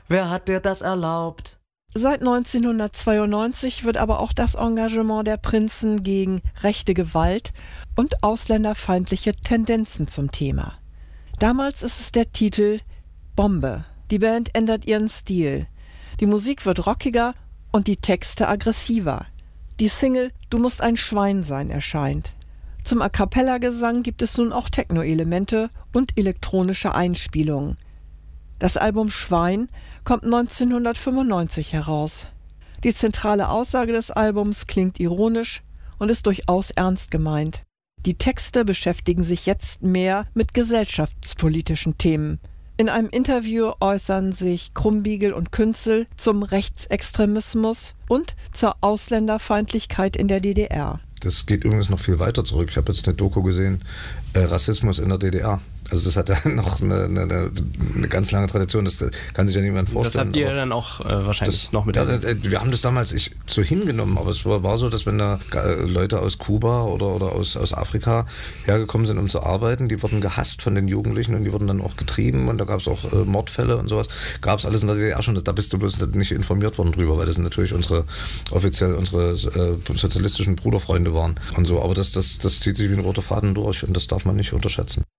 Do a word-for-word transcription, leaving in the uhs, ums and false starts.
Wer hat dir das erlaubt? Seit neunzehnhundertzweiundneunzig wird aber auch das Engagement der Prinzen gegen rechte Gewalt und ausländerfeindliche Tendenzen zum Thema. Damals ist es der Titel Bombe. Die Band ändert ihren Stil. Die Musik wird rockiger und die Texte aggressiver. Die Single Du musst ein Schwein sein erscheint. Zum A-cappella-Gesang gibt es nun auch Techno-Elemente und elektronische Einspielungen. Das Album Schwein kommt neunzehnhundertfünfundneunzig heraus. Die zentrale Aussage des Albums klingt ironisch und ist durchaus ernst gemeint. Die Texte beschäftigen sich jetzt mehr mit gesellschaftspolitischen Themen. In einem Interview äußern sich Krumbiegel und Künzel zum Rechtsextremismus und zur Ausländerfeindlichkeit in der D D R. Das geht übrigens noch viel weiter zurück. Ich habe jetzt eine Doku gesehen, äh, Rassismus in der D D R. Also das hat ja noch eine, eine, eine ganz lange Tradition, das kann sich ja niemand vorstellen. Das habt ihr dann auch äh, wahrscheinlich das, noch mit ja, wir haben das damals ich, so hingenommen, aber es war, war so, dass wenn da Leute aus Kuba oder, oder aus, aus Afrika hergekommen sind, um zu arbeiten, die wurden gehasst von den Jugendlichen und die wurden dann auch getrieben und da gab es auch äh, Mordfälle und sowas. Gab es alles in der D D R schon, da bist du bloß nicht informiert worden drüber, weil das sind natürlich unsere offiziell unsere äh, sozialistischen Bruderfreunde waren und so. Aber das, das, das zieht sich wie ein roter Faden durch und das darf man nicht unterschätzen.